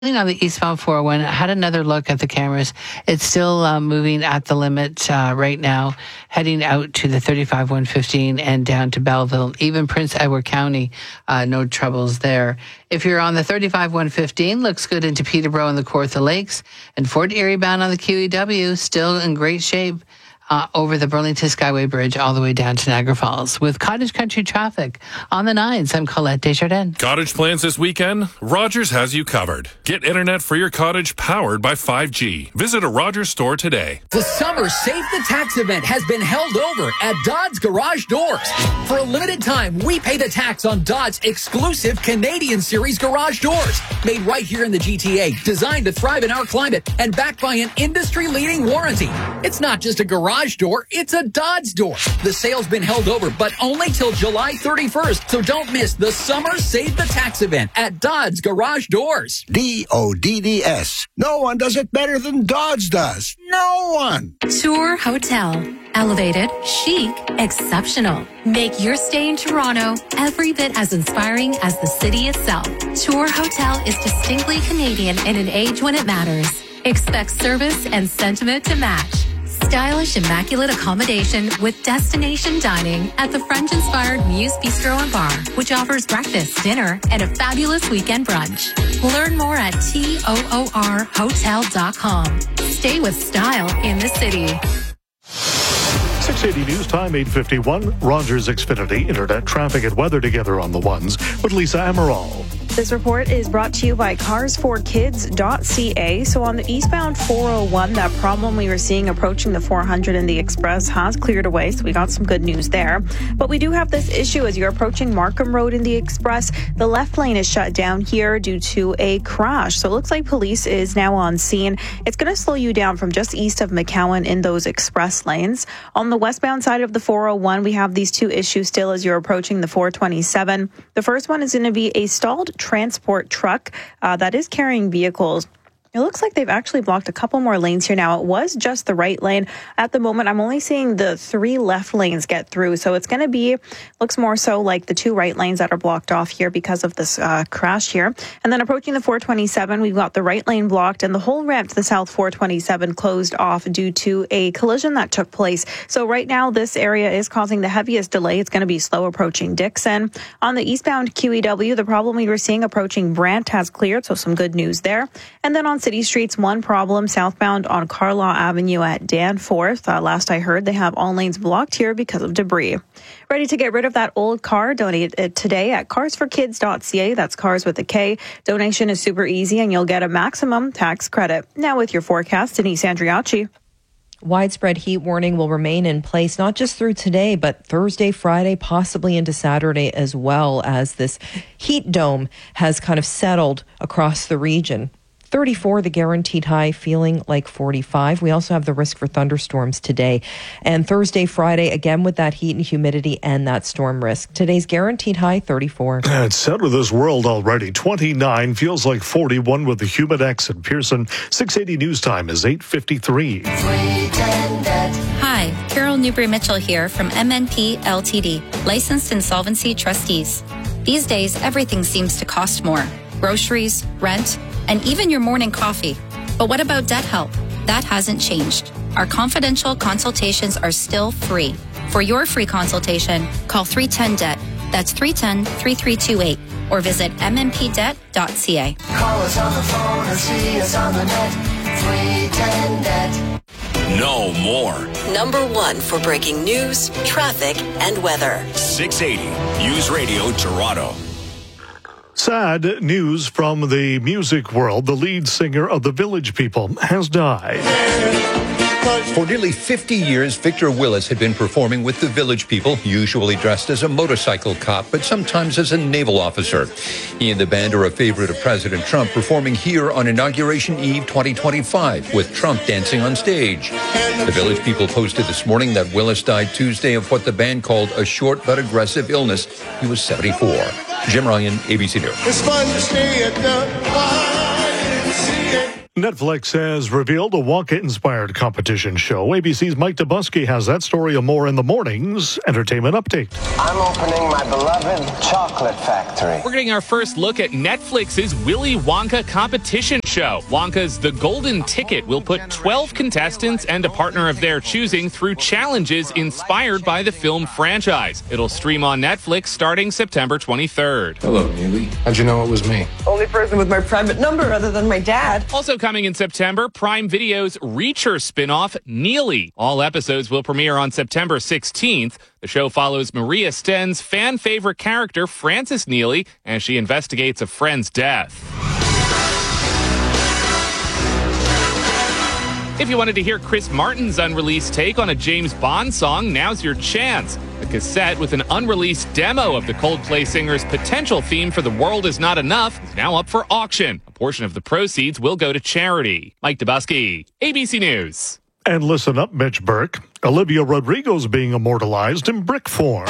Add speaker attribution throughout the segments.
Speaker 1: On the eastbound 401, I had another look at the cameras. It's still moving at the limit right now, heading out to the 35-115 and down to Belleville. Even Prince Edward County, no troubles there. If you're on the 35-115, looks good into Peterborough and the Kawartha Lakes. And Fort Erie bound on the QEW, still in great shape. Over the Burlington Skyway Bridge all the way down to Niagara Falls. With Cottage Country traffic on the 9s, I'm Colette Desjardins.
Speaker 2: Cottage plans this weekend? Rogers has you covered. Get internet for your cottage powered by 5G. Visit a Rogers store today.
Speaker 3: The Summer Save the Tax event has been held over at Dodds Garage Doors. For a limited time, we pay the tax on Dodds' exclusive Canadian Series garage doors. Made right here in the GTA, designed to thrive in our climate, and backed by an industry-leading warranty. It's not just a garage door, it's a Dodds door. The sale's been held over, but only till July 31st, so don't miss the Summer Save the Tax event at Dodds Garage Doors.
Speaker 4: DODDS. No one does it better than Dodds does. No one.
Speaker 5: Tour Hotel. Elevated, chic, exceptional. Make your stay in Toronto every bit as inspiring as the city itself. Tour Hotel is distinctly Canadian in an age when it matters. Expect service and sentiment to match. Stylish, immaculate accommodation with destination dining at the French-inspired Muse Bistro and Bar, which offers breakfast, dinner, and a fabulous weekend brunch. Learn more at TOORhotel.com. Stay with style in the city.
Speaker 6: 680 News Time, 8:51. Rogers Xfinity Internet traffic and weather together on the ones with Lisa Amaral.
Speaker 7: This report is brought to you by carsforkids.ca. So on the eastbound 401, that problem we were seeing approaching the 400 in the Express has cleared away. So we got some good news there. But we do have this issue as you're approaching Markham Road in the Express. The left lane is shut down here due to a crash. So it looks like police is now on scene. It's going to slow you down from just east of McCowan in those express lanes. On the westbound side of the 401, we have these two issues still as you're approaching the 427. The first one is going to be a stalled transport truck that is carrying vehicles. It looks like they've actually blocked a couple more lanes here now. It was just the right lane. At the moment, I'm only seeing the 3 left lanes get through. So it's going to be, looks more so like the 2 right lanes that are blocked off here because of this crash here. And then approaching the 427, we've got the right lane blocked and the whole ramp to the south 427 closed off due to a collision that took place. So right now, this area is causing the heaviest delay. It's going to be slow approaching Dixon. On the eastbound QEW, the problem we were seeing approaching Brant has cleared. So some good news there. And then on city streets, one problem southbound on Carlaw Avenue at Danforth. Last I heard, they have all lanes blocked here because of debris. Ready to get rid of that old car? Donate it today at carsforkids.ca. That's cars with a K. Donation is super easy and you'll get a maximum tax credit. Now with your forecast, Denise Andriacci.
Speaker 8: Widespread heat warning will remain in place, not just through today, but Thursday, Friday, possibly into Saturday as well, as this heat dome has kind of settled across the region. 34, the guaranteed high, feeling like 45. We also have the risk for thunderstorms today. And Thursday, Friday, again with that heat and humidity and that storm risk. Today's guaranteed high, 34.
Speaker 6: It's set with this world already. 29, feels like 41 with the humid X at Pearson. 680 News Time is 8:53.
Speaker 9: Hi, Carol Newbury-Mitchell here from MNP Ltd, licensed insolvency trustees. These days, everything seems to cost more. Groceries, rent, and even your morning coffee. But what about debt help? That hasn't changed. Our confidential consultations are still free. For your free consultation, call 310-DEBT. That's 310-3328. Or visit mmpdebt.ca.
Speaker 10: Call us on the phone or see us on the net. 310-DEBT.
Speaker 11: No more.
Speaker 12: Number 1 for breaking news, traffic, and weather.
Speaker 11: 680 News Radio Toronto.
Speaker 6: Sad news from the music world. The lead singer of the Village People has died.
Speaker 13: For nearly 50 years, Victor Willis had been performing with the Village People, usually dressed as a motorcycle cop, but sometimes as a naval officer. He and the band are a favorite of President Trump, performing here on Inauguration Eve 2025, with Trump dancing on stage. The Village People posted this morning that Willis died Tuesday of what the band called a short but aggressive illness. He was 74. Jim Ryan, ABC News.
Speaker 10: It's fun to stay at the
Speaker 6: Netflix has revealed a Wonka-inspired competition show. ABC's Mike Dubusky has that story and more in the morning's Entertainment Update.
Speaker 14: I'm opening my beloved chocolate factory.
Speaker 15: We're getting our first look at Netflix's Willy Wonka competition show. Wonka's The Golden Ticket will put 12 contestants and a partner of their choosing through challenges inspired by the film franchise. It'll stream on Netflix starting September 23rd.
Speaker 16: Hello, Neely. How'd you know it was me?
Speaker 17: Only person with my private number other than my dad.
Speaker 15: Also coming in September, Prime Video's Reacher spin-off, Neely. All episodes will premiere on September 16th. The show follows Maria Sten's fan-favorite character, Frances Neely, as she investigates a friend's death. If you wanted to hear Chris Martin's unreleased take on a James Bond song, now's your chance. A cassette with an unreleased demo of the Coldplay singer's potential theme for The World Is Not Enough is now up for auction. A portion of the proceeds will go to charity. Mike Dubusky, ABC News.
Speaker 6: And listen up, Mitch Burke. Olivia Rodrigo's being immortalized in brick form.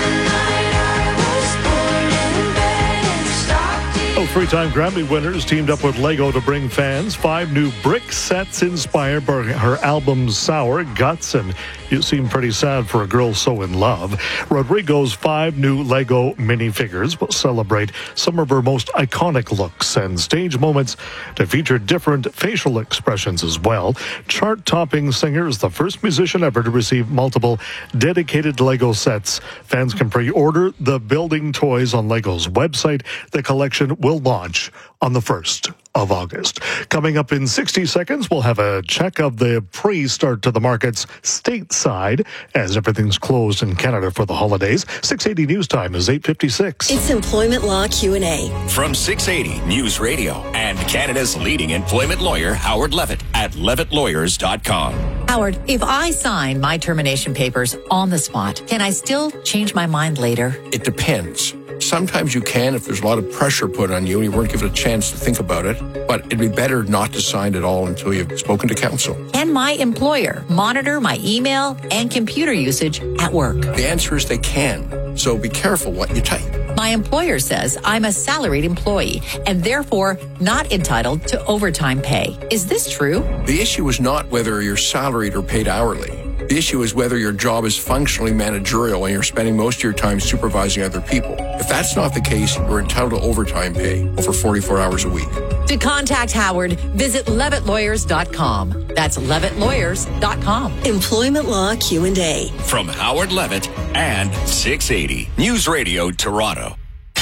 Speaker 6: Three-time Grammy winners teamed up with Lego to bring fans 5 new brick sets inspired by her album Sour Guts, and you seem pretty sad for a girl so in love. Rodrigo's 5 new Lego minifigures will celebrate some of her most iconic looks and stage moments to feature different facial expressions as well. Chart-topping singer is the first musician ever to receive multiple dedicated Lego sets. Fans can pre-order the building toys on Lego's website. The collection will launch on the 1st of August. Coming up in 60 seconds, we'll have a check of the pre-start to the markets stateside as everything's closed in Canada for the holidays. 680 News Time is 8:56.
Speaker 12: It's Employment Law Q&A.
Speaker 11: From 680 News Radio and Canada's leading employment lawyer, Howard Levitt, at levittlawyers.com.
Speaker 18: Howard, if I sign my termination papers on the spot, can I still change my mind later?
Speaker 16: It depends. Sometimes you can if there's a lot of pressure put on you and you weren't given a chance to think about it. But it'd be better not to sign it all until you've spoken to counsel.
Speaker 18: Can my employer monitor my email and computer usage at work?
Speaker 16: The answer is they can. So be careful what you type.
Speaker 18: My employer says I'm a salaried employee and therefore not entitled to overtime pay. Is this true?
Speaker 16: The issue is not whether you're salaried or paid hourly. The issue is whether your job is functionally managerial and you're spending most of your time supervising other people. If that's not the case, you're entitled to overtime pay over 44 hours a week.
Speaker 18: To contact Howard, visit levittlawyers.com. That's levittlawyers.com.
Speaker 12: Employment Law Q&A.
Speaker 11: From Howard Levitt and 680 News Radio Toronto.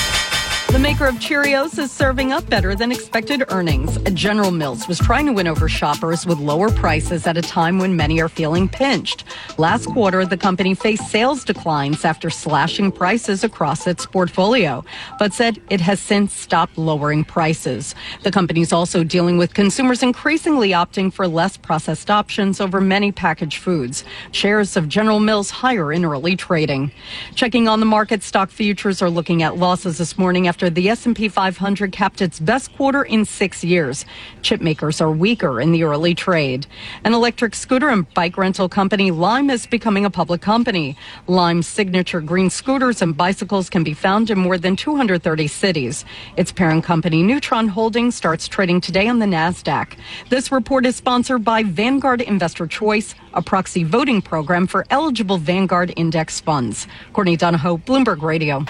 Speaker 19: The maker of Cheerios is serving up better than expected earnings. General Mills was trying to win over shoppers with lower prices at a time when many are feeling pinched. Last quarter, the company faced sales declines after slashing prices across its portfolio, but said it has since stopped lowering prices. The company's also dealing with consumers increasingly opting for less processed options over many packaged foods. Shares of General Mills higher in early trading. Checking on the market, stock futures are looking at losses this morning after the S&P 500 capped its best quarter in 6 years. Chip makers are weaker in the early trade. An electric scooter and bike rental company, Lime, is becoming a public company. Lime's signature green scooters and bicycles can be found in more than 230 cities. Its parent company, Neutron Holdings, starts trading today on the NASDAQ. This report is sponsored by Vanguard Investor Choice, a proxy voting program for eligible Vanguard index funds. Courtney Donahoe, Bloomberg Radio.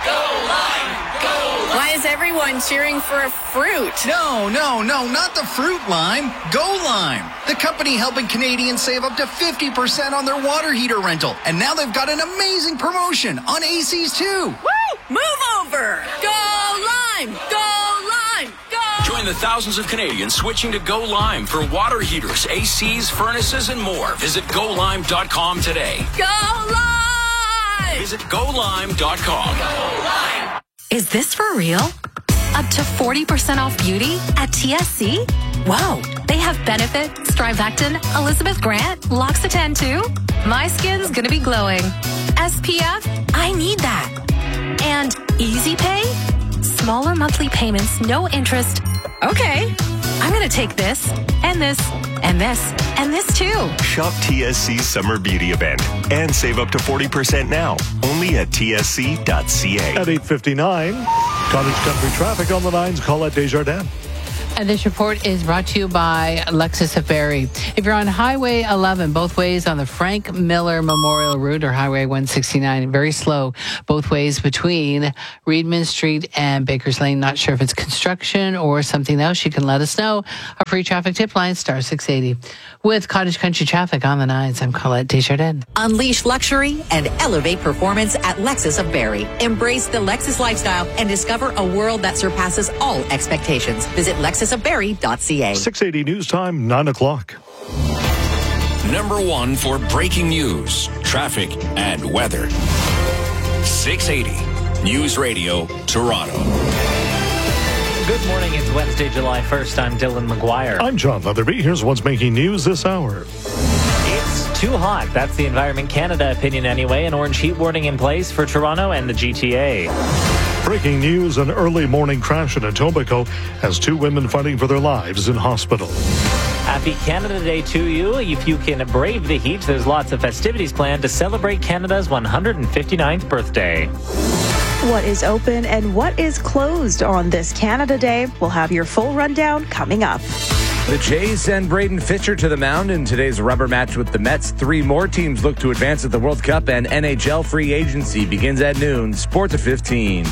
Speaker 20: Why is everyone cheering for a fruit?
Speaker 21: No, not the fruit Lime. Go Lime, the company helping Canadians save up to 50% on their water heater rental. And now they've got an amazing promotion on ACs too.
Speaker 20: Woo! Move over! Go Lime! Go Lime! Go!
Speaker 11: Join the thousands of Canadians switching to Go Lime for water heaters, ACs, furnaces, and more. Visit GoLime.com today.
Speaker 20: Go Lime!
Speaker 11: Visit GoLime.com.
Speaker 20: Go Lime!
Speaker 5: Is this for real? Up to 40% off beauty at TSC? Whoa, they have Benefit, Strivectin, Elizabeth Grant, L'Occitane too? My skin's gonna be glowing. SPF? I need that. And Easy Pay? Smaller monthly payments, no interest. Okay, I'm gonna take this, and this, and this, and this too.
Speaker 22: Shop TSC's Summer Beauty Event and save up to 40% now. Only at tsc.ca.
Speaker 6: At 8:59, Cottage Country traffic on the 9s. Call at Desjardins.
Speaker 1: And this report is brought to you by Lexus of Barrie. If you're on Highway 11, both ways on the Frank Miller Memorial Route or Highway 169, very slow both ways between Reedman Street and Baker's Lane. Not sure if it's construction or something else. You can let us know. Our free traffic tip line, star 680. With Cottage Country traffic on the 9s, I'm Colette Desjardins.
Speaker 18: Unleash luxury and elevate performance at Lexus of Barrie. Embrace the Lexus lifestyle and discover a world that surpasses all expectations. Visit LexusofBarrie.ca.
Speaker 6: 680 News Time, 9 o'clock.
Speaker 11: Number one for breaking news, traffic, and weather. 680 News Radio, Toronto.
Speaker 2: Good morning. It's Wednesday, July 1st. I'm Dylan McGuire.
Speaker 6: I'm John Leatherby. Here's what's making news this hour.
Speaker 2: It's too hot. That's the Environment Canada opinion anyway. An orange heat warning in place for Toronto and the GTA.
Speaker 6: Breaking news, an early morning crash in Etobicoke has 2 women fighting for their lives in hospital.
Speaker 2: Happy Canada Day to you. If you can brave the heat, there's lots of festivities planned to celebrate Canada's 159th birthday.
Speaker 7: What is open and what is closed on this Canada Day? We'll have your full rundown coming up.
Speaker 23: The Jays send Braden Fisher to the mound in today's rubber match with the Mets. 3 more teams look to advance at the World Cup, and NHL free agency begins at noon. Sports at 15.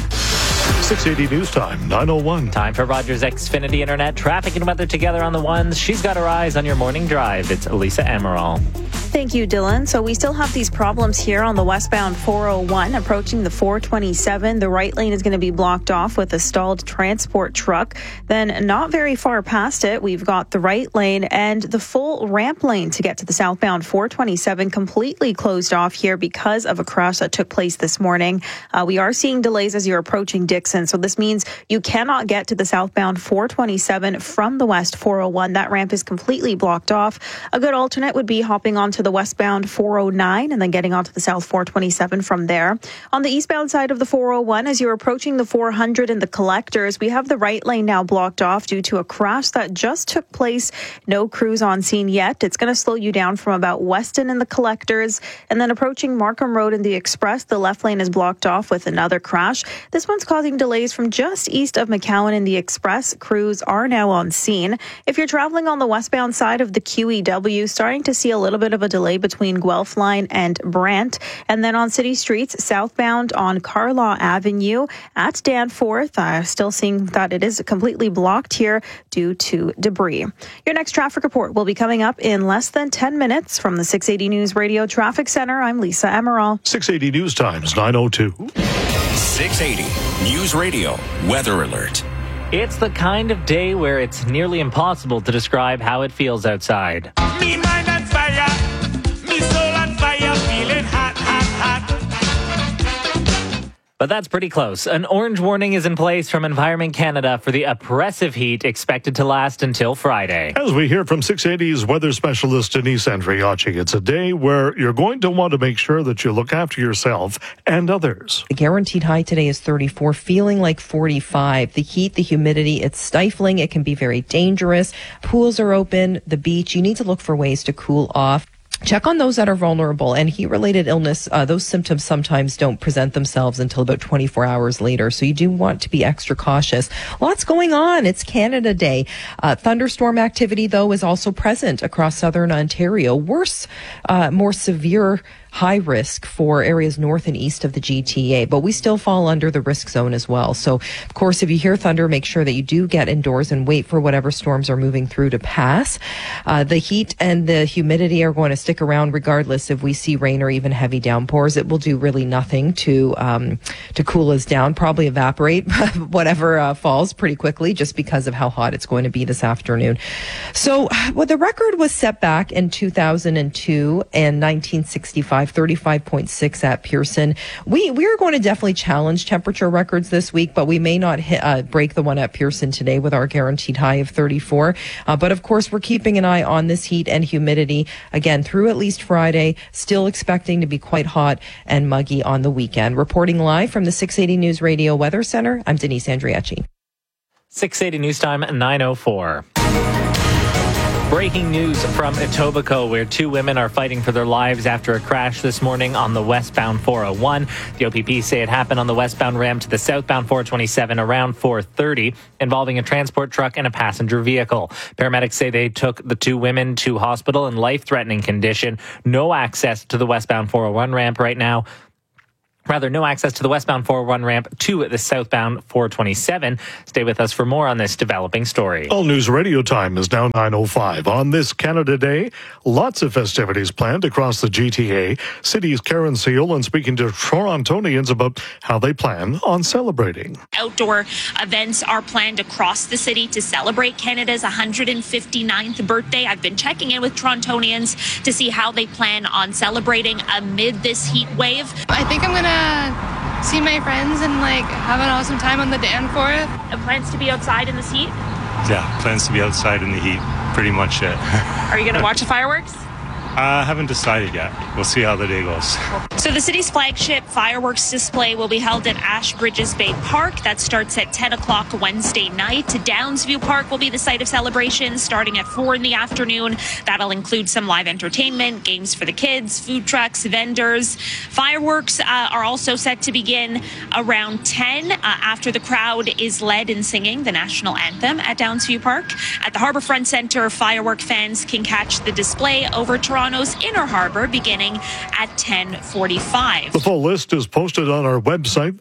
Speaker 6: 680 News Time, 9:01.
Speaker 2: Time for Rogers Xfinity Internet. Traffic and weather together on the ones. She's got her eyes on your morning drive. It's Elisa Amaral.
Speaker 7: Thank you, Dylan. So we still have these problems here on the westbound 401 approaching the 427. The right lane is going to be blocked off with a stalled transport truck. Then not very far past it, we've got the right lane and the full ramp lane to get to the southbound 427 completely closed off here because of a crash that took place this morning. We are seeing delays as you're approaching Dixon. So this means you cannot get to the southbound 427 from the west 401. That ramp is completely blocked off. A good alternate would be hopping onto the westbound 409 and then getting onto the south 427 from there. On the eastbound side of the 401, as you're approaching the 400 and the collectors, we have the right lane now blocked off due to a crash that just took place. No crews on scene yet. It's going to slow you down from about Weston and the collectors, and then approaching Markham Road and the Express, the left lane is blocked off with another crash. This one's causing delays from just east of McCowan and the Express. Crews are now on scene. If you're traveling on the westbound side of the QEW, starting to see a little bit of a delay between Guelph Line and Brant. And then on city streets, southbound on Carlaw Avenue at Danforth, still seeing that it is completely blocked here due to debris. Your next traffic report will be coming up in less than 10 minutes from the 680 News Radio Traffic Center. I'm Lisa Amaral.
Speaker 6: 680 News Times, 9:02.
Speaker 11: 680 News Radio Weather Alert.
Speaker 2: It's the kind of day where it's nearly impossible to describe how it feels outside.
Speaker 10: Me mind on fire, me soul on fire, feeling hot, hot, hot.
Speaker 2: But that's pretty close. An orange warning is in place from Environment Canada for the oppressive heat expected to last until Friday.
Speaker 6: As we hear from 680's weather specialist Denise Andriachi, it's a day where you're going to want to make sure that you look after yourself and others.
Speaker 8: The guaranteed high today is 34, feeling like 45. The heat, the humidity, it's stifling. It can be very dangerous. Pools are open, the beach. You need to look for ways to cool off. Check on those that are vulnerable, and heat-related illness, those symptoms sometimes don't present themselves until about 24 hours later, so you do want to be extra cautious. Lots going on. It's Canada Day. Thunderstorm activity, though, is also present across southern Ontario. Worse, more severe high risk for areas north and east of the GTA, but we still fall under the risk zone as well. So, of course, if you hear thunder, make sure that you do get indoors and wait for whatever storms are moving through to pass. The heat and the humidity are going to stick around regardless if we see rain or even heavy downpours. It will do really nothing to cool us down, probably evaporate whatever falls pretty quickly just because of how hot it's going to be this afternoon. So, well, the record was set back in 2002 and 1965. 35.6 at Pearson. We are going to definitely challenge temperature records this week, but we may not break the one at Pearson today with our guaranteed high of 34. But of course, we're keeping an eye on this heat and humidity again through at least Friday. Still expecting to be quite hot and muggy on the weekend. Reporting live from the 680 News Radio Weather Center, I'm Denise Andriachi.
Speaker 2: 680 News Time, 9:04. Breaking news from Etobicoke, where two women are fighting for their lives after a crash this morning on the westbound 401. The OPP say it happened on the westbound ramp to the southbound 427 around 4:30, involving a transport truck and a passenger vehicle. Paramedics say they took the two women to hospital in life-threatening condition. No access to the westbound 401 ramp right now. No access to the westbound 401 ramp to the southbound 427. Stay with us for more on this developing story.
Speaker 6: All News Radio time is now 9:05. On this Canada Day, lots of festivities planned across the GTA. City's Karen Seolan speaking to Torontonians about how they plan on celebrating.
Speaker 3: Outdoor events are planned across the city to celebrate Canada's 159th birthday. I've been checking in with Torontonians to see how they plan on celebrating amid this heat wave.
Speaker 4: I think I'm going to see my friends and have an awesome time on the Dan for it.
Speaker 3: Plans to be outside in this heat?
Speaker 9: Yeah, plans to be outside in the heat. Pretty much it.
Speaker 3: Are you going to watch the fireworks?
Speaker 9: I haven't decided yet. We'll see how the day goes.
Speaker 3: So the city's flagship fireworks display will be held at Ashbridges Bay Park. That starts at 10 o'clock Wednesday night. Downsview Park will be the site of celebrations starting at 4 in the afternoon. That'll include some live entertainment, games for the kids, food trucks, vendors. Fireworks are also set to begin around 10 after the crowd is led in singing the national anthem at Downsview Park. At the Harbourfront Centre, firework fans can catch the display over Toronto's Inner Harbour beginning at 10:45.
Speaker 6: The full list is posted on our website,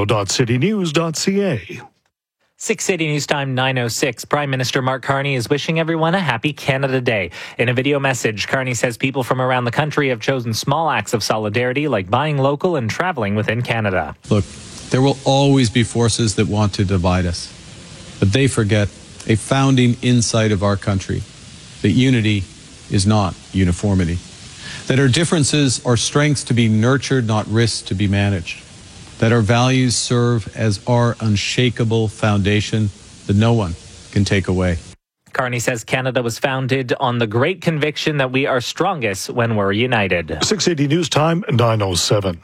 Speaker 6: toronto.citynews.ca.
Speaker 2: 6:80 News Time 9:06. Prime Minister Mark Carney is wishing everyone a happy Canada Day. In a video message, Carney says people from around the country have chosen small acts of solidarity like buying local and traveling within Canada.
Speaker 24: Look, there will always be forces that want to divide us, but they forget a founding insight of our country, that unity is not uniformity, that our differences are strengths to be nurtured, not risks to be managed, that our values serve as our unshakable foundation that no one can take away.
Speaker 2: Carney says Canada was founded on the great conviction that we are strongest when we're united.
Speaker 6: 6:80 News Time, 9:07.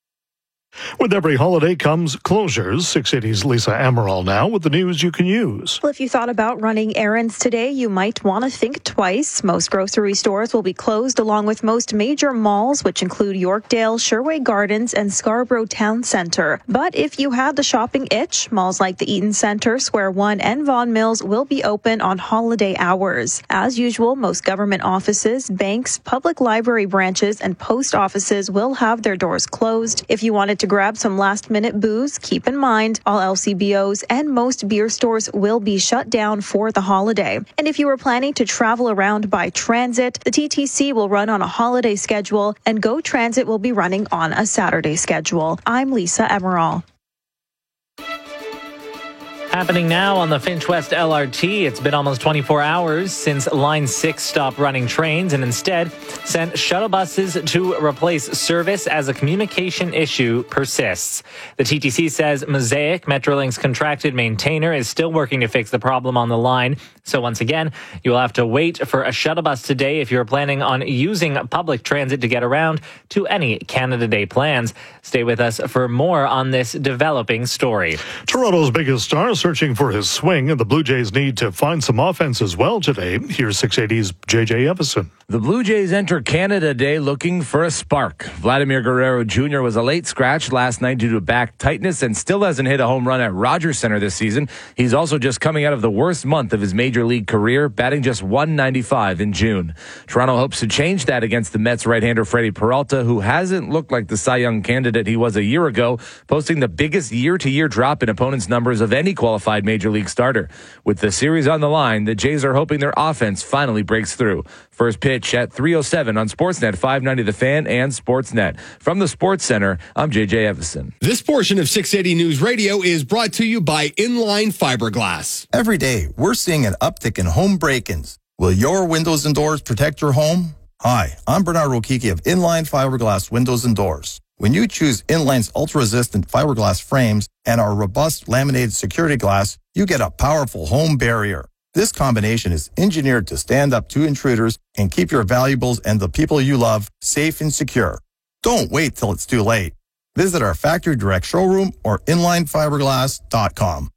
Speaker 6: With every holiday comes closures. 680's Lisa Amaral now with the news you can use.
Speaker 7: Well, if you thought about running errands today, you might want to think twice. Most grocery stores will be closed along with most major malls, which include Yorkdale, Sherway Gardens, and Scarborough Town Centre. But if you had the shopping itch, malls like the Eaton Centre, Square One, and Vaughan Mills will be open on holiday hours. As usual, most government offices, banks, public library branches, and post offices will have their doors closed. If you wanted to grab some last-minute booze, keep in mind all LCBOs and most beer stores will be shut down for the holiday. And if you were planning to travel around by transit, the TTC will run on a holiday schedule and Go Transit will be running on a Saturday schedule. I'm Lisa Amaral.
Speaker 2: Happening now on the Finch West LRT. It's been almost 24 hours since Line 6 stopped running trains and instead sent shuttle buses to replace service as a communication issue persists. The TTC says Mosaic, Metrolinx's contracted maintainer, is still working to fix the problem on the line. So once again, you will have to wait for a shuttle bus today if you're planning on using public transit to get around to any Canada Day plans. Stay with us for more on this developing story.
Speaker 6: Toronto's biggest star searching for his swing, and the Blue Jays need to find some offense as well today. Here's 680's JJ Evison.
Speaker 23: The Blue Jays enter Canada Day looking for a spark. Vladimir Guerrero Jr. was a late scratch last night due to back tightness and still hasn't hit a home run at Rogers Centre this season. He's also just coming out of the worst month of his major league career, batting just .195 in June. Toronto hopes to change that against the Mets right-hander Freddie Peralta, who hasn't looked like the Cy Young candidate he was a year ago, posting the biggest year-to-year drop in opponents' numbers of any qualified major league starter. With the series on the line, the Jays are hoping their offense finally breaks through. First pitch at 3:07 on Sportsnet 590 The Fan and Sportsnet. From the Sports Center, I'm JJ Evison.
Speaker 25: This portion of 680 News Radio is brought to you by Inline Fiberglass.
Speaker 26: Every day, we're seeing an uptick in home break-ins. Will your windows and doors protect your home? Hi, I'm Bernard Rokiki of Inline Fiberglass Windows and Doors. When you choose Inline's ultra-resistant fiberglass frames and our robust laminated security glass, you get a powerful home barrier. This combination is engineered to stand up to intruders and keep your valuables and the people you love safe and secure. Don't wait till it's too late. Visit our factory direct showroom or inlinefiberglass.com.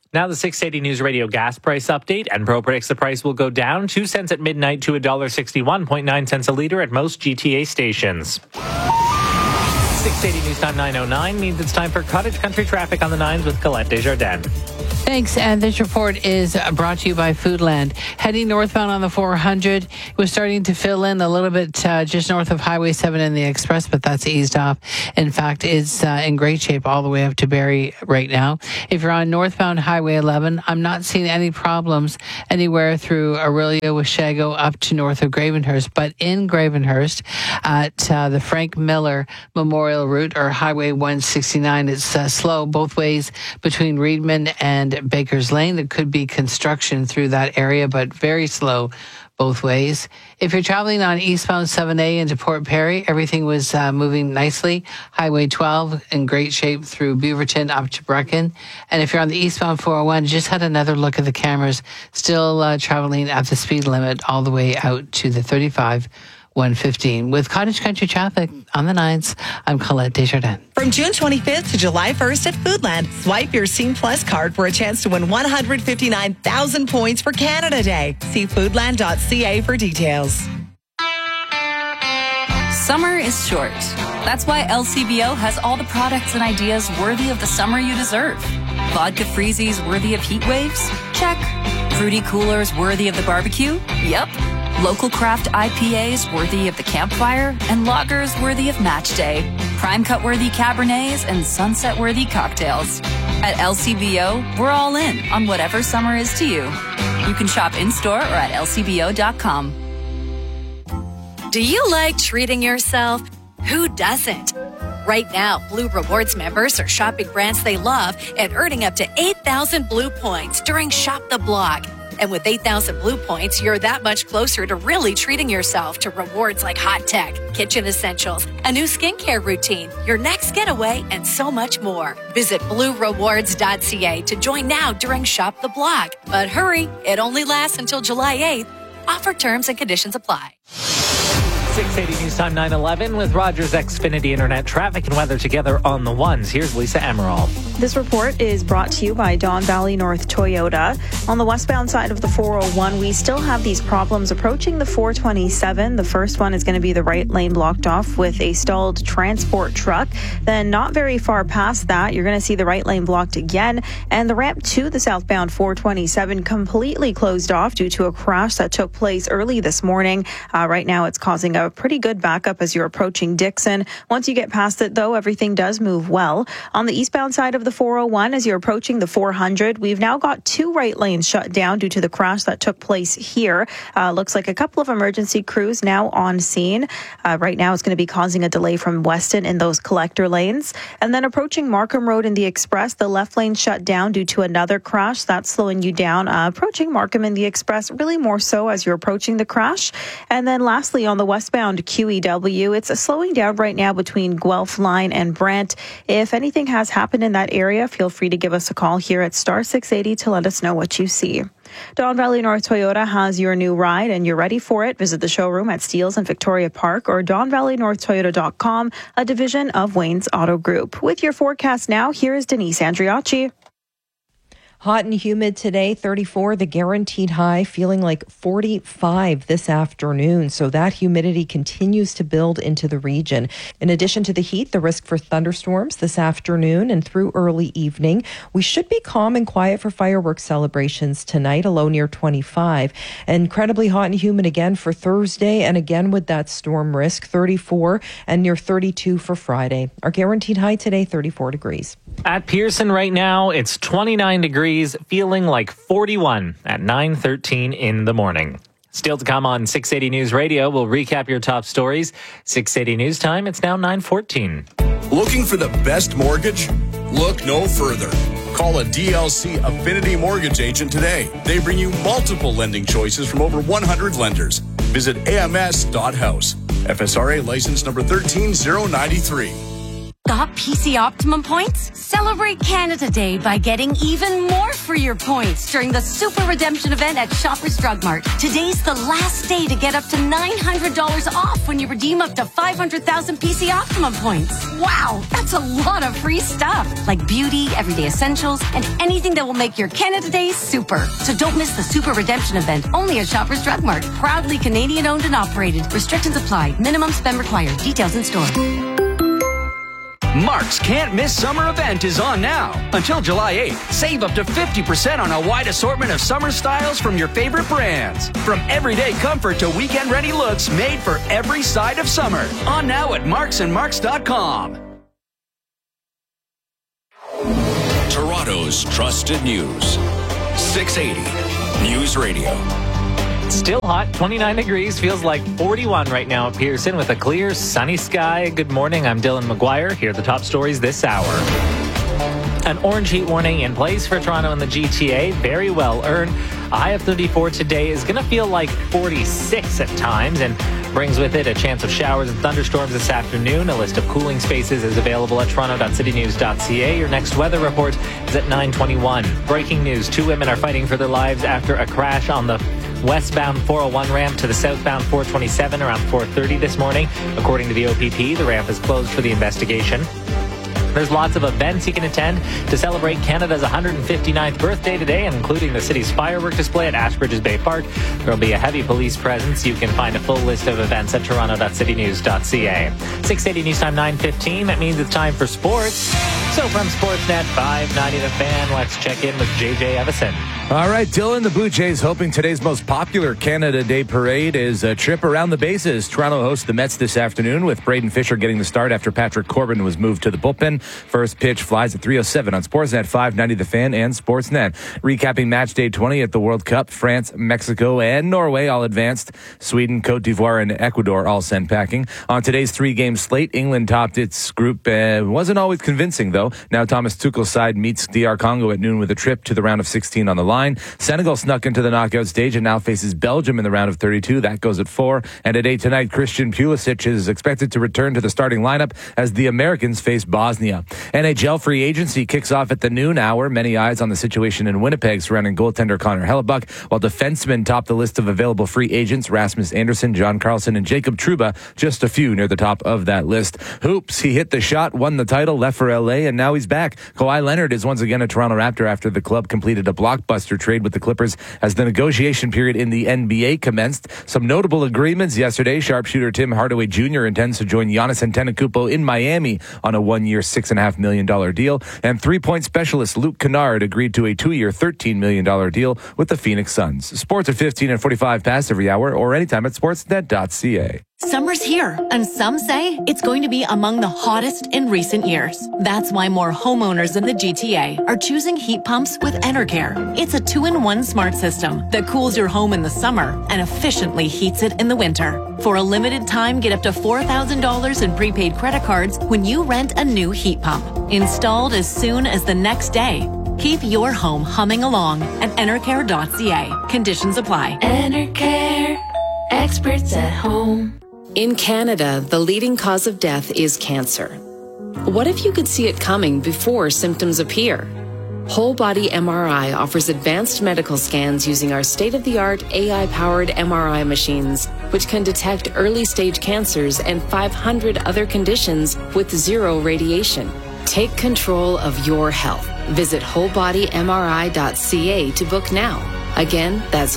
Speaker 2: Now the 680 News Radio gas price update. Enpro predicts the price will go down 2 cents at midnight to $1.61.9 cents a litre at most GTA stations. 680 News Time 9:09 means it's time for Cottage Country traffic on the 9s with Colette Desjardins.
Speaker 1: Thanks. And this report is brought to you by Foodland. Heading northbound on the 400, it was starting to fill in a little bit just north of Highway 7 in the Express, but that's eased off. In fact, it's in great shape all the way up to Barrie right now. If you're on northbound Highway 11, I'm not seeing any problems anywhere through Aurelio, Washago up to north of Gravenhurst. But in Gravenhurst, at the Frank Miller Memorial Route or Highway 169, it's slow both ways between Reedman and Baker's Lane. There could be construction through that area, but very slow both ways. If you're traveling on eastbound 7A into Port Perry, everything was moving nicely. Highway 12 in great shape through Beaverton up to Brecon. And if you're on the eastbound 401, just had another look at the cameras, still traveling at the speed limit all the way out to the 35-115. With Cottage Country traffic on the 9s, I'm Colette Desjardins.
Speaker 12: From June 25th to July 1st at Foodland, swipe your Scene Plus card for a chance to win 159,000 points for Canada Day. See foodland.ca for details.
Speaker 13: Summer is short. That's why LCBO has all the products and ideas worthy of the summer you deserve. Vodka freezies worthy of heat waves? Check. Fruity coolers worthy of the barbecue? Yep. Local craft IPAs worthy of the campfire, and lagers worthy of match day. Prime cut worthy Cabernets and sunset worthy cocktails. At LCBO, we're all in on whatever summer is to you. You can shop in-store or at lcbo.com.
Speaker 5: Do you like treating yourself? Who doesn't? Right now, Blue Rewards members are shopping brands they love and earning up to 8,000 Blue points during Shop the Blog. And with 8,000 Blue points, you're that much closer to really treating yourself to rewards like hot tech, kitchen essentials, a new skincare routine, your next getaway, and so much more. Visit bluerewards.ca to join now during Shop the Blog. But hurry, it only lasts until July 8th. Offer terms and conditions apply.
Speaker 2: 680 News Time 9:11 with Rogers Xfinity Internet traffic and weather together on the 1s. Here's Lisa Emerald.
Speaker 7: This report is brought to you by Don Valley North Toyota. On the westbound side of the 401, we still have these problems approaching the 427. The first one is going to be the right lane blocked off with a stalled transport truck. Then not very far past that, you're going to see the right lane blocked again. And the ramp to the southbound 427 completely closed off due to a crash that took place early this morning. Right now, it's causing a pretty good backup as you're approaching Dixon. Once you get past it, though, everything does move well. On the eastbound side of the 401, as you're approaching the 400, we've now got 2 right lanes shut down due to the crash that took place here. Looks like a couple of emergency crews now on scene. Right now, it's going to be causing a delay from Weston in those collector lanes. And then approaching Markham Road in the Express, the left lane shut down due to another crash. That's slowing you down. Approaching Markham in the Express, really more so as you're approaching the crash. And then lastly, on the westbound QEW, it's slowing down right now between Guelph Line and Brent. If anything has happened in that area, feel free to give us a call here at Star 680 to let us know what you see. Don Valley North Toyota has your new ride and you're ready for it. Visit the showroom at Steeles and Victoria Park or DonValleyNorthToyota.com, a division of Wayne's Auto Group. With your forecast now, here is Denise Andriacci.
Speaker 8: Hot and humid today, 34, the guaranteed high, feeling like 45 this afternoon. So that humidity continues to build into the region. In addition to the heat, the risk for thunderstorms this afternoon and through early evening. We should be calm and quiet for fireworks celebrations tonight, a low near 25. Incredibly hot and humid again for Thursday, and again with that storm risk, 34 and near 32 for Friday. Our guaranteed high today, 34 degrees.
Speaker 2: At Pearson right now, it's 29 degrees, feeling like 41 at 9:13 in the morning. Still to come on 680 News Radio, we'll recap your top stories. 680 News Time, it's now 9:14.
Speaker 14: Looking for the best mortgage? Look no further. Call a DLC Affinity Mortgage agent today. They bring you multiple lending choices from over 100 lenders. Visit ams.house. FSRA license number 13093.
Speaker 15: Got PC Optimum points? Celebrate Canada Day by getting even more for your points during the Super Redemption event at Shoppers Drug Mart. Today's the last day to get up to $900 off when you redeem up to 500,000 PC Optimum points. Wow, that's a lot of free stuff, like beauty, everyday essentials, and anything that will make your Canada Day super. So don't miss the Super Redemption event only at Shoppers Drug Mart. Proudly Canadian owned and operated. Restrictions apply. Minimum spend required. Details in store.
Speaker 16: Mark's Can't Miss Summer event is on now. Until July 8th, save up to 50% on a wide assortment of summer styles from your favorite brands. From everyday comfort to weekend-ready looks made for every side of summer. On now at marksandmarks.com.
Speaker 11: Toronto's trusted news. 680 News Radio.
Speaker 2: Still hot, 29 degrees, feels like 41 right now at Pearson with a clear, sunny sky. Good morning, I'm Dylan McGuire. Here are the top stories this hour. An orange heat warning in place for Toronto and the GTA, very well earned. A high of 34 today is going to feel like 46 at times and brings with it a chance of showers and thunderstorms this afternoon. A list of cooling spaces is available at toronto.citynews.ca. Your next weather report is at 9:21. Breaking news, 2 women are fighting for their lives after a crash on the westbound 401 ramp to the southbound 427 around 4:30 this morning. According to the OPP, the ramp is closed for the investigation. There's lots of events you can attend to celebrate Canada's 159th birthday today, including the city's firework display at Ashbridges Bay Park. There will be a heavy police presence. You can find a full list of events at toronto.citynews.ca. 680 News Time 9:15. That means it's time for sports. So from Sportsnet 590 The Fan, let's check in with JJ Evison.
Speaker 23: All right, Dylan, the Blue Jays hoping today's most popular Canada Day parade is a trip around the bases. Toronto hosts the Mets this afternoon with Braden Fisher getting the start after Patrick Corbin was moved to the bullpen. First pitch flies at 3:07 on Sportsnet 590 The Fan and Sportsnet. Recapping match day 20 at the World Cup, France, Mexico, and Norway all advanced. Sweden, Cote d'Ivoire, and Ecuador all sent packing. On today's 3-game slate, England topped its group. Wasn't always convincing, though. Now Thomas Tuchel's side meets DR Congo at noon with a trip to the round of 16 on the line. Senegal snuck into the knockout stage and now faces Belgium in the round of 32. That goes at 4. And at 8 tonight, Christian Pulisic is expected to return to the starting lineup as the Americans face Bosnia. NHL free agency kicks off at the noon hour. Many eyes on the situation in Winnipeg surrounding goaltender Connor Hellebuck, while defensemen top the list of available free agents. Rasmus Anderson, John Carlson, and Jacob Trouba, just a few near the top of that list. Hoops, he hit the shot, won the title, left for LA, and now he's back. Kawhi Leonard is once again a Toronto Raptor after the club completed a blockbuster trade with the Clippers as the negotiation period in the NBA commenced. Some notable agreements yesterday. Sharpshooter Tim Hardaway Jr. intends to join Giannis Antetokounmpo in Miami on a 1-year, $6.5 million deal. And three-point specialist Luke Kennard agreed to a 2-year, $13 million deal with the Phoenix Suns. Sports at 15 and 45 past every hour or anytime at sportsnet.ca.
Speaker 17: Summer's here, and some say it's going to be among the hottest in recent years. That's why more homeowners in the GTA are choosing heat pumps with Enercare. It's a 2-in-1 smart system that cools your home in the summer and efficiently heats it in the winter. For a limited time, get up to $4,000 in prepaid credit cards when you rent a new heat pump. Installed as soon as the next day. Keep your home humming along at Enercare.ca. Conditions apply.
Speaker 19: Enercare. Experts at home. In Canada, the leading cause of death is cancer. What if you could see it coming before symptoms appear? Whole Body MRI offers advanced medical scans using our state-of-the-art AI-powered MRI machines, which can detect early-stage cancers and 500 other conditions with zero radiation. Take control of your health. Visit wholebodymri.ca to book now. Again, that's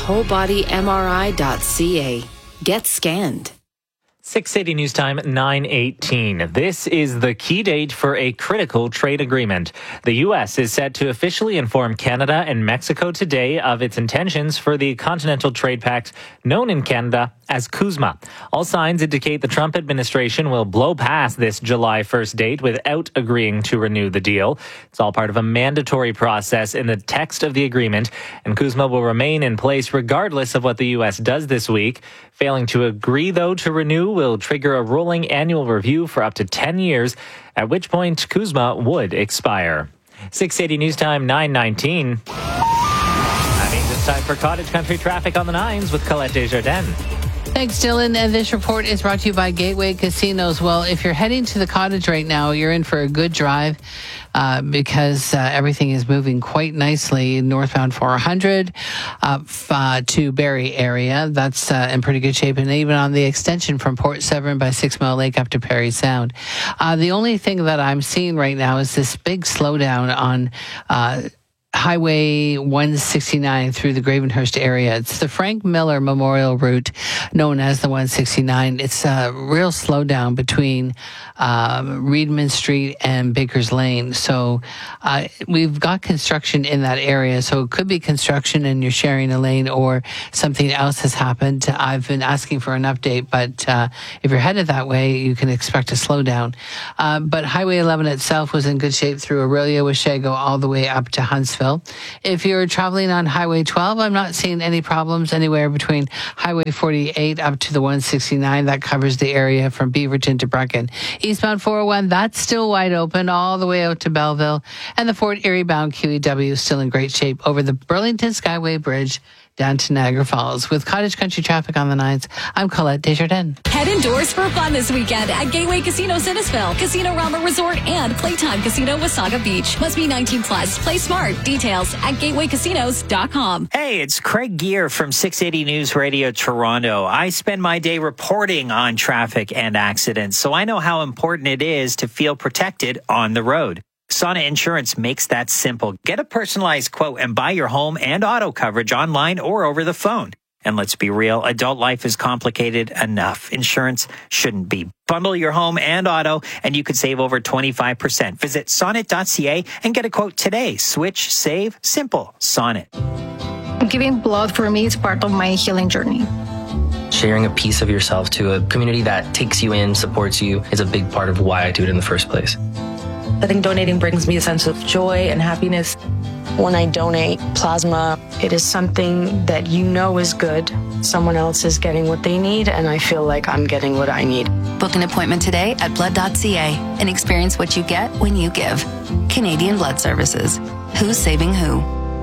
Speaker 19: wholebodymri.ca. Get scanned.
Speaker 2: 680 News Time 9:18. This is the key date for a critical trade agreement. The U.S. is set to officially inform Canada and Mexico today of its intentions for the Continental Trade Pact, known in Canada as CUSMA. All signs indicate the Trump administration will blow past this July 1st date without agreeing to renew the deal. It's all part of a mandatory process in the text of the agreement, and CUSMA will remain in place regardless of what the U.S. does this week. Failing to agree, though, to renew will trigger a rolling annual review for up to 10 years, at which point CUSMA would expire. 680 News Time 9:19. That means it's time for Cottage Country traffic on the 9s with Colette Desjardins.
Speaker 1: Thanks, Dylan. And this report is brought to you by Gateway Casinos. Well, if you're heading to the Cottage right now, you're in for a good drive because everything is moving quite nicely. Northbound 400 to Barrie area. That's in pretty good shape. And even on the extension from Port Severn by 6 Mile Lake up to Perry Sound. The only thing that I'm seeing right now is this big slowdown on Highway 169 through the Gravenhurst area. It's the Frank Miller Memorial Route known as the 169. It's a real slowdown between Reedman Street and Baker's Lane. So we've got construction in that area. So it could be construction and you're sharing a lane or something else has happened. I've been asking for an update, but if you're headed that way, you can expect a slowdown. But Highway 11 itself was in good shape through Aurelia, Washego, all the way up to Huntsville. If you're traveling on Highway 12, I'm not seeing any problems anywhere between Highway 48 up to the 169. That covers the area from Beaverton to Brecken. Eastbound 401, that's still wide open all the way out to Belleville. And the Fort Erie bound QEW is still in great shape over the Burlington Skyway Bridge down to Niagara Falls. With Cottage Country traffic on the 9s, I'm Colette Desjardins.
Speaker 4: Head indoors for fun this weekend at Gateway Casino Sinnesville, Casino Rama Resort, and Playtime Casino Wasaga Beach. Must be 19 plus. Play smart. Details at gatewaycasinos.com.
Speaker 10: Hey, it's Craig Gear from 680 News Radio Toronto. I spend my day reporting on traffic and accidents, so I know how important it is to feel protected on the road. Sonnet Insurance makes that simple. Get a personalized quote and buy your home and auto coverage online or over the phone. And let's be real, adult life is complicated enough. Insurance shouldn't be. Bundle your home and auto, and you could save over 25%. Visit sonnet.ca and get a quote today. Switch, save, simple. Sonnet.
Speaker 18: Giving blood for me is part of my healing journey.
Speaker 20: Sharing a piece of yourself to a community that takes you in, supports you, is a big part of why I do it in the first place.
Speaker 21: I think donating brings me a sense of joy and happiness.
Speaker 22: When I donate plasma, it is something that you know is good. Someone else is getting what they need, and I feel like I'm getting what I need.
Speaker 27: Book an appointment today at blood.ca and experience what you get when you give. Canadian Blood Services. Who's saving who?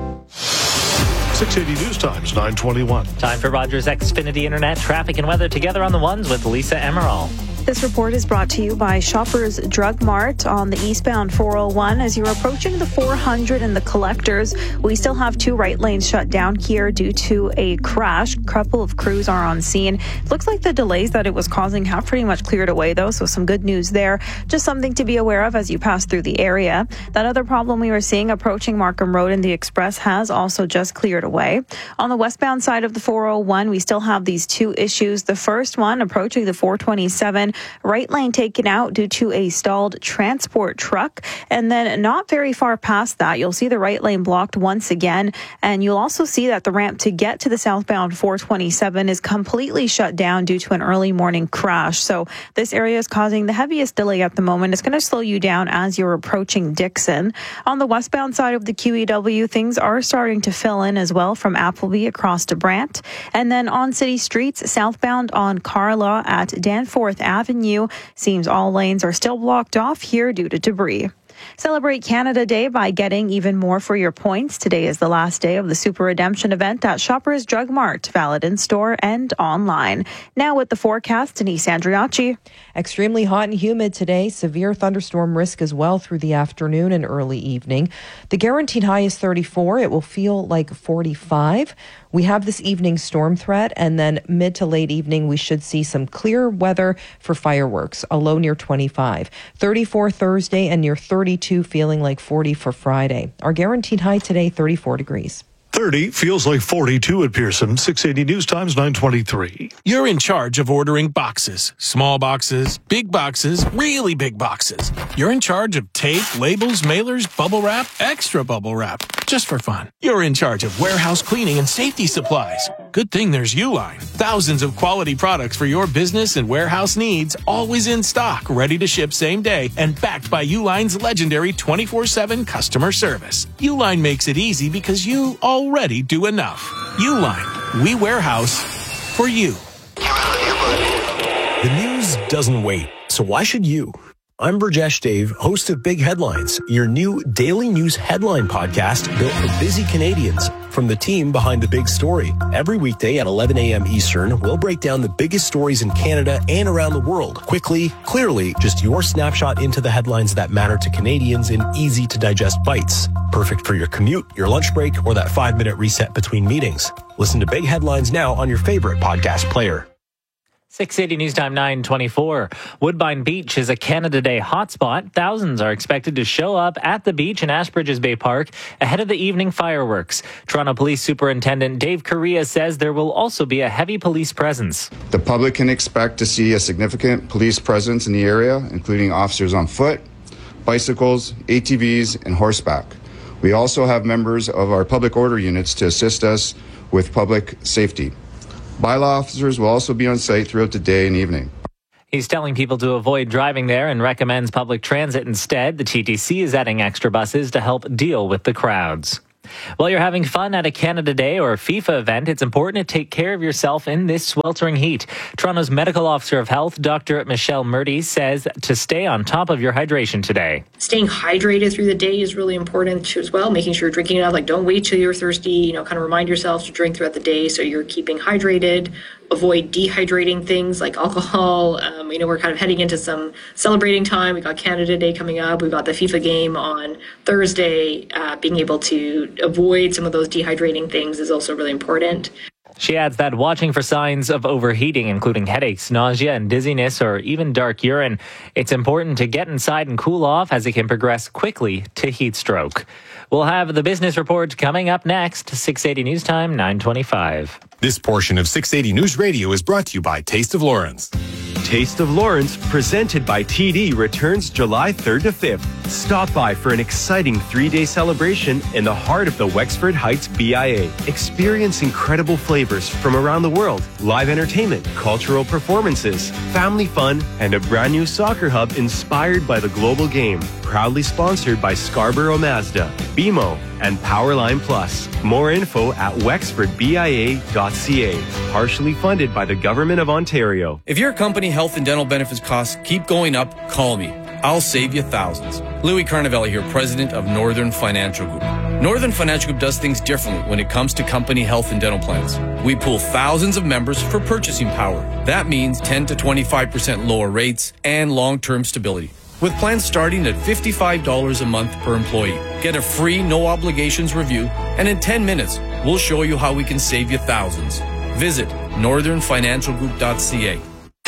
Speaker 6: 680 News Times, 9:21.
Speaker 2: Time for Rogers Xfinity Internet traffic and weather together on the ones with Lisa Emerald.
Speaker 7: This report is brought to you by Shoppers Drug Mart on the eastbound 401. As you're approaching the 400 and the collectors, we still have 2 right lanes shut down here due to a crash. A couple of crews are on scene. It looks like the delays that it was causing have pretty much cleared away, though, so some good news there. Just something to be aware of as you pass through the area. That other problem we were seeing approaching Markham Road in the Express has also just cleared away. On the westbound side of the 401, we still have these 2 issues. The first one approaching the 427. Right lane taken out due to a stalled transport truck. And then not very far past that, you'll see the right lane blocked once again. And you'll also see that the ramp to get to the southbound 427 is completely shut down due to an early morning crash. So this area is causing the heaviest delay at the moment. It's going to slow you down as you're approaching Dixon. On the westbound side of the QEW, things are starting to fill in as well from Appleby across to Brant. And then on city streets, southbound on Carlaw at Danforth Avenue, seems all lanes are still blocked off here due to debris. Celebrate Canada Day by getting even more for your points. Today is the last day of the Super Redemption event at Shoppers Drug Mart, valid in store and online. Now with the forecast, Denise Andriacci.
Speaker 8: Extremely hot and humid today. Severe thunderstorm risk as well through the afternoon and early evening. The guaranteed high is 34. It will feel like 45. We have this evening storm threat, and then mid to late evening, we should see some clear weather for fireworks, a low near 25. 34 Thursday and near 32, feeling like 40 for Friday. Our guaranteed high today, 34 degrees.
Speaker 6: 30 feels like 42 at Pearson. 680 News Times, 9:23.
Speaker 28: You're in charge of ordering boxes. Small boxes, big boxes, really big boxes. You're in charge of tape, labels, mailers, bubble wrap, extra bubble wrap. Just for fun. You're in charge of warehouse cleaning and safety supplies. Good thing there's Uline. Thousands of quality products for your business and warehouse needs, always in stock, ready to ship same day, and backed by Uline's legendary 24/7 customer service. Uline makes it easy because you already do enough. Uline, we warehouse for you.
Speaker 29: The news doesn't wait, so why should you?
Speaker 3: I'm Burjesh Dave, host of Big Headlines, your new daily news headline podcast built for busy Canadians from the team behind the big story. Every weekday at 11 a.m. Eastern, we'll break down the biggest stories in Canada and around the world. Quickly, clearly, just your snapshot into the headlines that matter to Canadians in easy-to-digest bites. Perfect for your commute, your lunch break, or that 5-minute reset between meetings. Listen to Big Headlines now on your favorite podcast player.
Speaker 2: 680 News Time 9:24. Woodbine Beach is a Canada Day hotspot. Thousands are expected to show up at the beach in Ashbridges Bay Park ahead of the evening fireworks. Toronto Police Superintendent Dave Correa says there will also be a heavy police presence.
Speaker 5: The public can expect to see a significant police presence in the area, including officers on foot, bicycles, ATVs, and horseback. We also have members of our public order units to assist us with public safety. Bylaw officers will also be on site throughout the day and evening.
Speaker 2: He's telling people to avoid driving there and recommends public transit instead. The TTC is adding extra buses to help deal with the crowds. While you're having fun at a Canada Day or a FIFA event, it's important to take care of yourself in this sweltering heat. Toronto's Medical Officer of Health, Dr. Michelle Murdy, says to stay on top of your hydration today.
Speaker 9: Staying hydrated through the day is really important as well, making sure you're drinking enough. Like, don't wait till you're thirsty, kind of remind yourself to drink throughout the day so you're keeping hydrated. Avoid dehydrating things like alcohol. We're kind of heading into some celebrating time. We got Canada Day coming up. We've got the FIFA game on Thursday. Being able to avoid some of those dehydrating things is also really important.
Speaker 2: She adds that watching for signs of overheating, including headaches, nausea, and dizziness, or even dark urine, it's important to get inside and cool off as it can progress quickly to heat stroke. We'll have the business report coming up next. 680 News Time, 9:25.
Speaker 12: This portion of 680 News Radio is brought to you by Taste of Lawrence.
Speaker 13: Taste of Lawrence, presented by TD, returns July 3rd to 5th. Stop by for an exciting 3-day celebration in the heart of the Wexford Heights BIA. Experience incredible flavors from around the world, live entertainment, cultural performances, family fun, and a brand new soccer hub inspired by the global game. Proudly sponsored by Scarborough Mazda, BMO, and Powerline Plus. More info at wexfordbia.ca. Partially funded by the Government of Ontario.
Speaker 24: If your company health and dental benefits costs keep going up, call me. I'll save you thousands. Louis Carnavelli here, president of Northern Financial Group. Northern Financial Group does things differently when it comes to company health and dental plans. We pool thousands of members for purchasing power. That means 10 to 25% lower rates and long-term stability. With plans starting at $55 a month per employee. Get a free, no-obligations review, and in 10 minutes, we'll show you how we can save you thousands. Visit northernfinancialgroup.ca.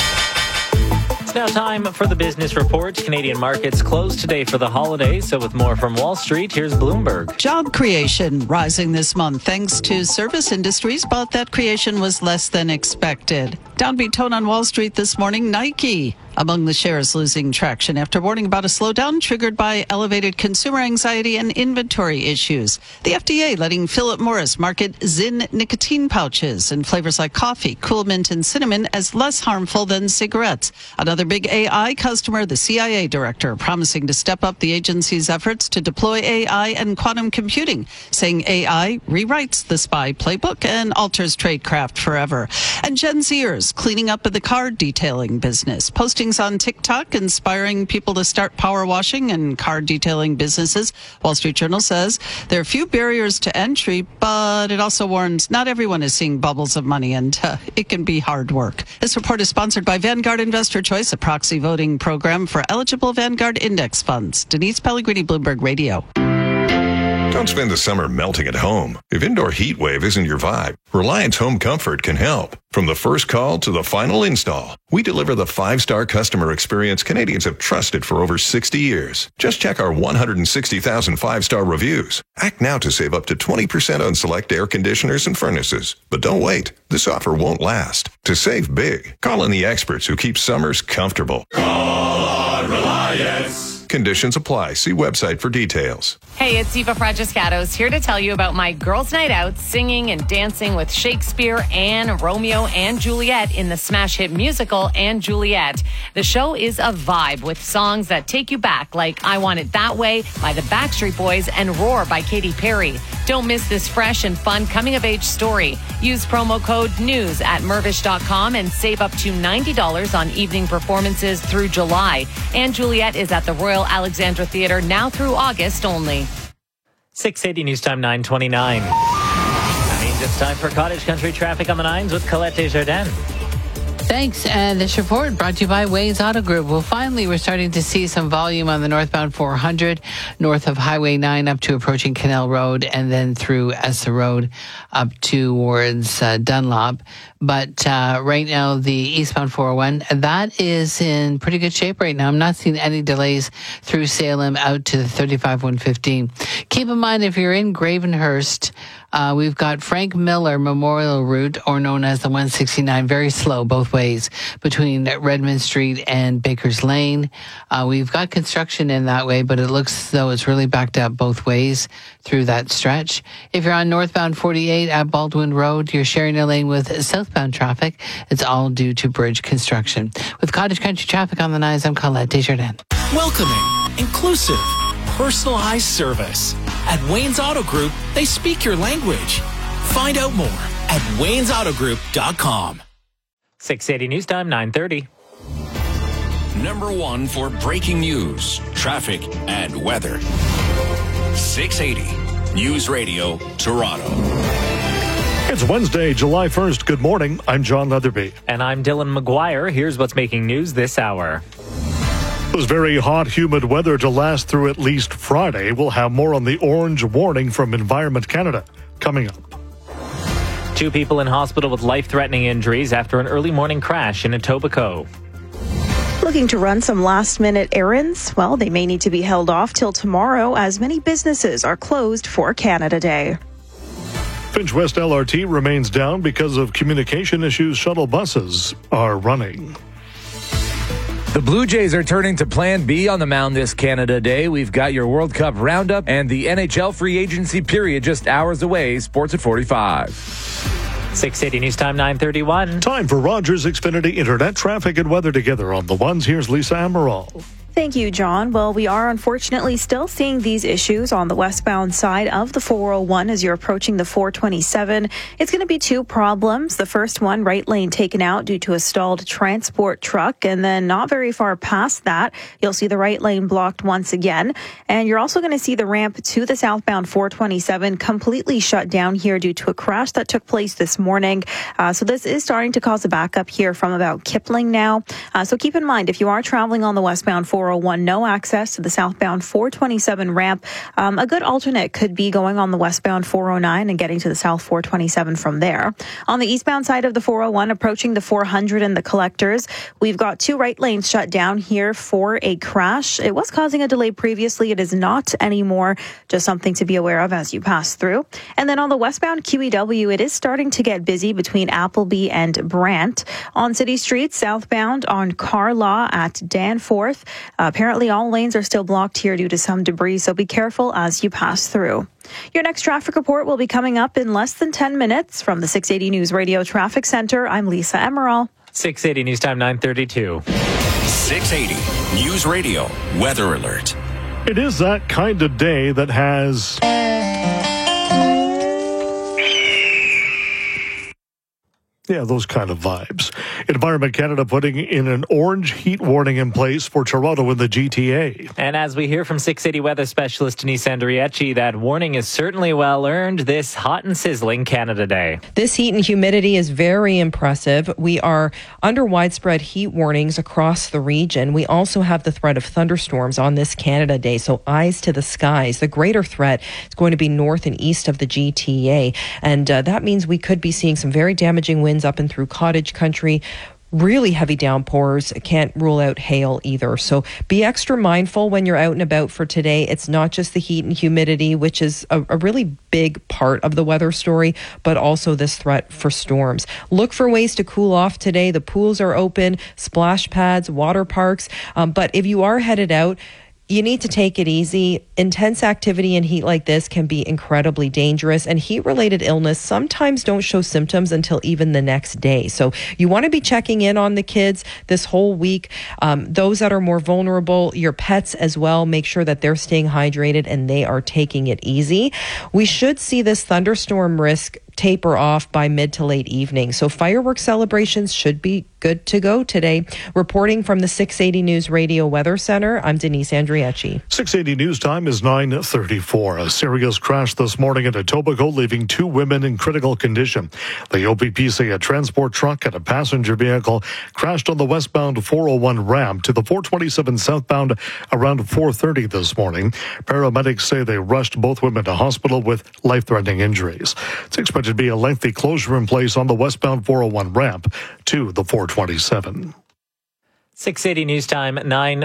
Speaker 2: It's now time for the business report. Canadian markets closed today for the holidays. So with more from Wall Street, here's Bloomberg.
Speaker 25: Job creation rising this month thanks to service industries, but that creation was less than expected. Downbeat tone on Wall Street this morning. Nike among the shares losing traction after warning about a slowdown triggered by elevated consumer anxiety and inventory issues. The FDA letting Philip Morris market Zyn nicotine pouches in flavors like coffee, cool mint, and cinnamon as less harmful than cigarettes. Another big AI customer, the CIA director, promising to step up the agency's efforts to deploy AI and quantum computing, saying AI rewrites the spy playbook and alters tradecraft forever. And Gen Zers cleaning up in the car detailing business, posting on TikTok inspiring people to start power washing and car detailing businesses. Wall Street Journal says there are few barriers to entry, but it also warns not everyone is seeing bubbles of money and it can be hard work. This report is sponsored by Vanguard Investor Choice, a proxy voting program for eligible Vanguard index funds. Denise Pellegrini, Bloomberg Radio.
Speaker 26: Don't spend the summer melting at home. If indoor heat wave isn't your vibe, Reliance Home Comfort can help. From the first call to the final install, we deliver the 5-star customer experience Canadians have trusted for over 60 years. Just check our 160,000 5-star reviews. Act now to save up to 20% on select air conditioners and furnaces. But don't wait. This offer won't last. To save big, call in the experts who keep summers comfortable.
Speaker 29: Call on Reliance.
Speaker 26: Conditions apply. See website for details.
Speaker 30: Hey, it's Eva Fragiscatos here to tell you about my girls' night out singing and dancing with Shakespeare and Romeo and Juliet in the smash hit musical and Juliet. The show is a vibe with songs that take you back, like I Want It That Way by the Backstreet Boys and Roar by Katy Perry. Don't miss this fresh and fun coming-of-age story. Use promo code NEWS at Mirvish.com and save up to $90 on evening performances through July. And Juliet is at the Royal Alexandra Theatre now through August only.
Speaker 2: 6:80 News Time 9:29. That means it's time for Cottage Country traffic on the 9s with Colette Desjardins.
Speaker 1: Thanks. And this report brought to you by Wayne's Auto Group. Well, finally, we're starting to see some volume on the northbound 400, north of Highway 9 up to approaching Canal Road, and then through Essa Road up towards Dunlop. But right now, the eastbound 401, that is in pretty good shape right now. I'm not seeing any delays through Salem out to the 35-115. Keep in mind, if you're in Gravenhurst, we've got Frank Miller Memorial Route, or known as the 169, very slow both ways between Redmond Street and Baker's Lane. We've got construction in that way, but it looks as though it's really backed up both ways through that stretch. If you're on northbound 48 at Baldwin Road, you're sharing a lane with southbound traffic. It's all due to bridge construction. With Cottage Country traffic on the 9s, I'm Colette Desjardins.
Speaker 28: Welcoming, inclusive, personalized service. At Wayne's Auto Group, they speak your language. Find out more at waynesautogroup.com.
Speaker 2: 6:80 News Time 9:30.
Speaker 29: Number 1 for breaking news, traffic, and weather. 680 News Radio, Toronto.
Speaker 6: It's Wednesday, July 1st. Good morning. I'm John Leatherby.
Speaker 2: And I'm Dylan McGuire. Here's what's making news this hour.
Speaker 6: It was very hot, humid weather to last through at least Friday. We'll have more on the orange warning from Environment Canada coming up.
Speaker 2: 2 people in hospital with life-threatening injuries after an early morning crash in Etobicoke.
Speaker 7: Looking to run some last-minute errands? Well, they may need to be held off till tomorrow as many businesses are closed for Canada Day.
Speaker 6: Finch West LRT remains down because of communication issues. Shuttle buses are running.
Speaker 4: The Blue Jays are turning to Plan B on the mound this Canada Day. We've got your World Cup roundup and the NHL free agency period just hours away. Sports at 45.
Speaker 2: 680 News Time 9:31.
Speaker 6: Time for Rogers Xfinity Internet traffic and weather together on the ones. Here's Lisa Amaral.
Speaker 7: Thank you, John. Well, we are unfortunately still seeing these issues on the westbound side of the 401 as you're approaching the 427. It's going to be 2 problems. The first one, right lane taken out due to a stalled transport truck. And then not very far past that, you'll see the right lane blocked once again. And you're also going to see the ramp to the southbound 427 completely shut down here due to a crash that took place this morning. So this is starting to cause a backup here from about Kipling now. So keep in mind, if you are traveling on the westbound 401, no access to the southbound 427 ramp. A good alternate could be going on the westbound 409 and getting to the south 427 from there. On the eastbound side of the 401, approaching the 400 and the collectors, we've got 2 right lanes shut down here for a crash. It was causing a delay previously. It is not anymore. Just something to be aware of as you pass through. And then on the westbound QEW, it is starting to get busy between Appleby and Brant. On City Street, southbound on Carlaw at Danforth. Apparently, all lanes are still blocked here due to some debris, so be careful as you pass through. Your next traffic report will be coming up in less than 10 minutes. From the 680 News Radio Traffic Center, I'm Lisa Emerald.
Speaker 2: 680 News Time 9:32.
Speaker 29: 680 News Radio Weather Alert.
Speaker 6: It is that kind of day that has... Yeah, those kind of vibes. Environment Canada putting in an orange heat warning in place for Toronto and the GTA.
Speaker 2: And as we hear from 680 weather specialist Denise Andriecci, that warning is certainly well earned this hot and sizzling Canada Day.
Speaker 8: This heat and humidity is very impressive. We are under widespread heat warnings across the region. We also have the threat of thunderstorms on this Canada Day, so eyes to the skies. The greater threat is going to be north and east of the GTA, and that means we could be seeing some very damaging winds up and through cottage country. Really heavy downpours. Can't rule out hail either. So be extra mindful when you're out and about for today. It's not just the heat and humidity, which is a really big part of the weather story, but also this threat for storms. Look for ways to cool off today. The pools are open, splash pads, water parks. But if you are headed out, you need to take it easy. Intense activity in heat like this can be incredibly dangerous, and heat-related illness sometimes don't show symptoms until even the next day. So you want to be checking in on the kids this whole week. Those that are more vulnerable, your pets as well, make sure that they're staying hydrated and they are taking it easy. We should see this thunderstorm risk taper off by mid to late evening. So fireworks celebrations should be good to go today. Reporting from the 680 News Radio Weather Center, I'm Denise Andriecci.
Speaker 6: 680 News time is 9:34. A serious crash this morning in Etobicoke, leaving 2 women in critical condition. The OPP say a transport truck and a passenger vehicle crashed on the westbound 401 ramp to the 427 southbound around 4:30 this morning. Paramedics say they rushed both women to hospital with life-threatening injuries. It's expected to be a lengthy closure in place on the westbound 401 ramp to the 427.
Speaker 2: 680 News Time,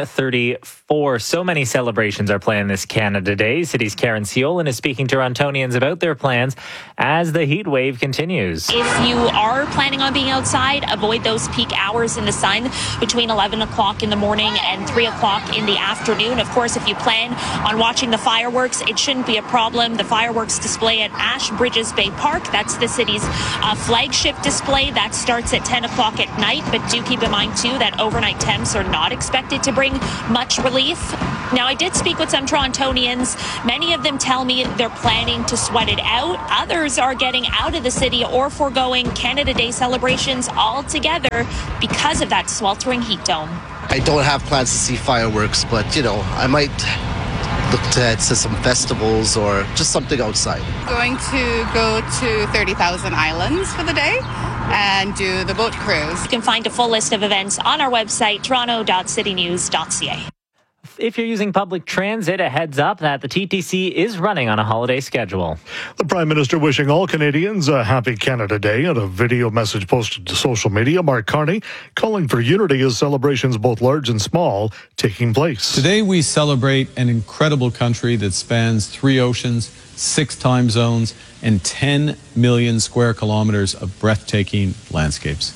Speaker 2: 9:34. So many celebrations are planned this Canada Day. City's Karen Siolan is speaking to Torontonians about their plans as the heat wave continues.
Speaker 10: If you are planning on being outside, avoid those peak hours in the sun between 11 o'clock in the morning and 3 o'clock in the afternoon. Of course, if you plan on watching the fireworks, it shouldn't be a problem. The fireworks display at Ash Bridges Bay Park, that's the city's flagship display. That starts at 10 o'clock at night, but do keep in mind, too, that overnight temps are not expected to bring much relief. Now, I did speak with some Torontonians. Many of them tell me they're planning to sweat it out. Others are getting out of the city or foregoing Canada Day celebrations altogether because of that sweltering heat dome.
Speaker 11: I don't have plans to see fireworks, but, I might look to head to some festivals or just something outside.
Speaker 14: Going to go to 30,000 Islands for the day and do the boat cruise.
Speaker 10: You can find a full list of events on our website, toronto.citynews.ca.
Speaker 2: If you're using public transit, a heads up that the TTC is running on a holiday schedule.
Speaker 6: The Prime Minister wishing all Canadians a happy Canada Day. In a video message posted to social media, Mark Carney calling for unity as celebrations both large and small taking place.
Speaker 15: Today we celebrate an incredible country that spans 3 oceans, 6 time zones, and 10 million square kilometers of breathtaking landscapes.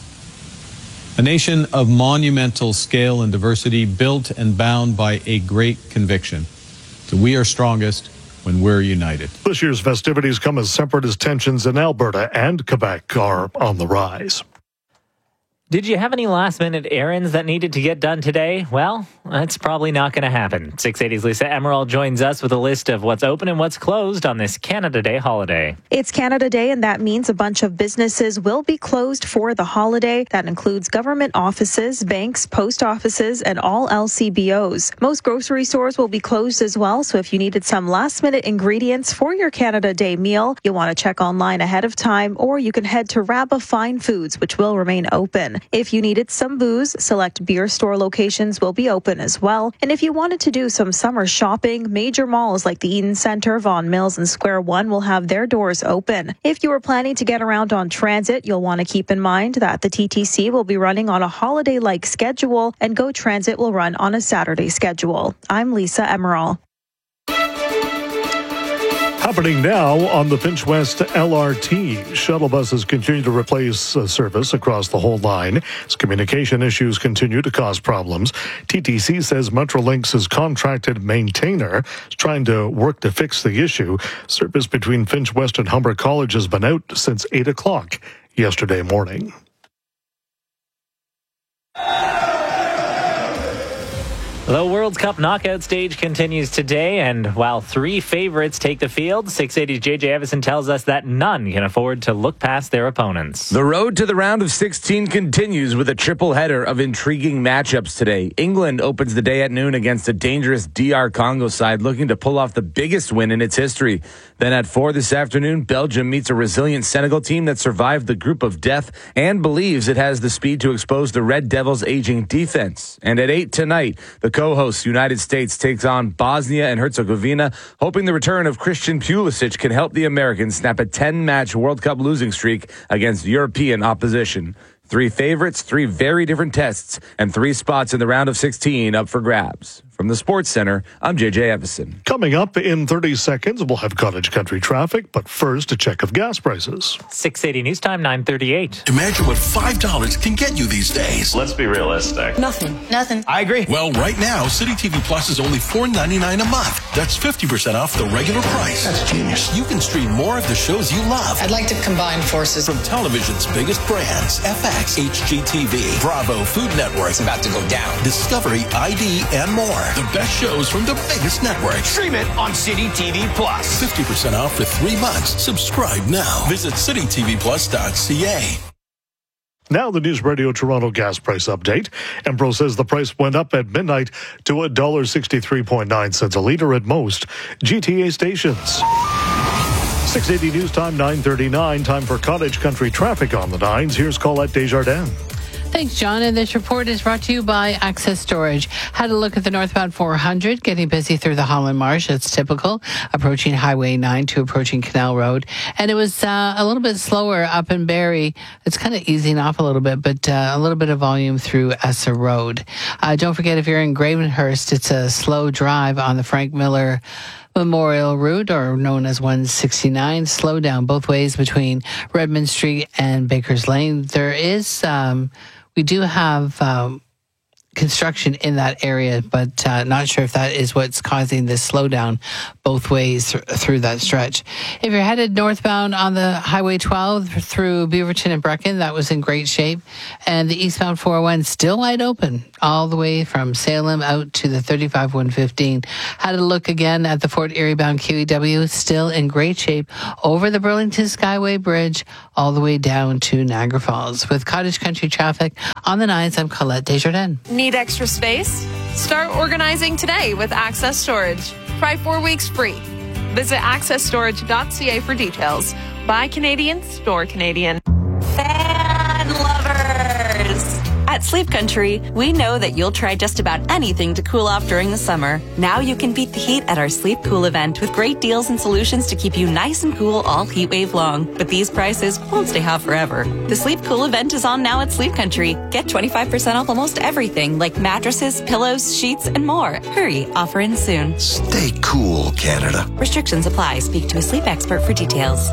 Speaker 15: A nation of monumental scale and diversity, built and bound by a great conviction that we are strongest when we're united.
Speaker 6: This year's festivities come as separatist tensions in Alberta and Quebec are on the rise.
Speaker 2: Did you have any last-minute errands that needed to get done today? Well, that's probably not going to happen. 680's Lisa Emerald joins us with a list of what's open and what's closed on this Canada Day holiday.
Speaker 7: It's Canada Day, and that means a bunch of businesses will be closed for the holiday. That includes government offices, banks, post offices, and all LCBOs. Most grocery stores will be closed as well, so if you needed some last-minute ingredients for your Canada Day meal, you'll want to check online ahead of time, or you can head to Rabba Fine Foods, which will remain open. If you needed some booze, select beer store locations will be open as well. And if you wanted to do some summer shopping, major malls like the Eden Centre, Vaughan Mills, and Square One will have their doors open. If you were planning to get around on transit, you'll want to keep in mind that the TTC will be running on a holiday-like schedule, and GO Transit will run on a Saturday schedule. I'm Lisa Emerald.
Speaker 6: Happening now on the Finch West LRT. Shuttle buses continue to replace service across the whole line as communication issues continue to cause problems. TTC says Metrolinx's contracted maintainer is trying to work to fix the issue. Service between Finch West and Humber College has been out since 8 o'clock yesterday morning.
Speaker 2: The World Cup knockout stage continues today, and while 3 favorites take the field, 680's JJ Evison tells us that none can afford to look past their opponents.
Speaker 4: The road to the round of 16 continues with a triple header of intriguing matchups today. England opens the day at noon against a dangerous DR Congo side looking to pull off the biggest win in its history. Then at 4 this afternoon, Belgium meets a resilient Senegal team that survived the group of death and believes it has the speed to expose the Red Devils' aging defense. And at 8 tonight, the co-host United States takes on Bosnia and Herzegovina, hoping the return of Christian Pulisic can help the Americans snap a 10-match World Cup losing streak against European opposition. 3 favorites, 3 very different tests, and 3 spots in the round of 16 up for grabs. From From the Sports Center, I'm JJ Evison.
Speaker 6: Coming up in 30 seconds, we'll have Cottage Country traffic, but first, a check of gas prices.
Speaker 2: 680 News Time, 9:38.
Speaker 3: Imagine what $5 can get you these days.
Speaker 16: Let's be realistic.
Speaker 3: Nothing.
Speaker 16: I agree.
Speaker 3: Well, right now, City TV Plus is only $4.99 a month. That's 50% off the regular price. That's genius. You can stream more of the shows you love.
Speaker 17: I'd like to combine forces.
Speaker 3: From television's biggest brands, FX, HGTV, Bravo, Food Network.
Speaker 17: It's about to go down.
Speaker 3: Discovery, ID, and more. The best shows from the biggest networks.
Speaker 17: Stream it on City TV Plus.
Speaker 3: 50% off for 3 months. Subscribe now. Visit citytvplus.ca.
Speaker 6: Now the News Radio Toronto gas price update. Empro says the price went up at midnight to $1.63.9 a litre at most GTA stations. 680 News Time, 9:39. Time for Cottage Country traffic on the 9s. Here's Colette Desjardins.
Speaker 1: Thanks, John. And this report is brought to you by Access Storage. Had a look at the northbound 400, getting busy through the Holland Marsh. It's typical, approaching Highway 9 to approaching Canal Road. And it was a little bit slower up in Barrie. It's kind of easing off a little bit, but a little bit of volume through Essa Road. Don't forget, if you're in Gravenhurst, it's a slow drive on the Frank Miller Memorial Route, or known as 169. Slow down both ways between Redmond Street and Baker's Lane. There is... we do have construction in that area, but not sure if that is what's causing this slowdown both ways through that stretch. If you're headed northbound on the Highway 12 through Beaverton and Brecken, that was in great shape. And the eastbound 401 still wide open all the way from Salem out to the 35-115. Had a look again at the Fort Erie bound QEW, still in great shape over the Burlington Skyway Bridge all the way down to Niagara Falls. With Cottage Country traffic on the 9s, I'm Colette Desjardins.
Speaker 18: Need extra space? Start organizing today with Access Storage. Try 4 weeks free. Visit accessstorage.ca for details. Buy Canadian, store Canadian.
Speaker 19: Fan lovers! At Sleep Country, we know that you'll try just about anything to cool off during the summer. Now you can beat the heat at our Sleep Cool event with great deals and solutions to keep you nice and cool all heat wave long. But these prices won't stay hot forever. The Sleep Cool event is on now at Sleep Country. Get 25% off almost everything like mattresses, pillows, sheets, and more. Hurry, offer ends soon.
Speaker 3: Stay cool, Canada.
Speaker 19: Restrictions apply. Speak to a sleep expert for details.